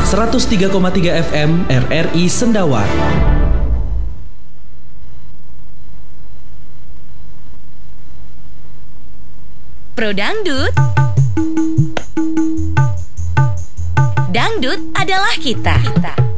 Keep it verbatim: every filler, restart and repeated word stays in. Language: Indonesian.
seratus tiga koma tiga F M R R I Sendawa. Pro Dangdut. Dangdut adalah kita. kita.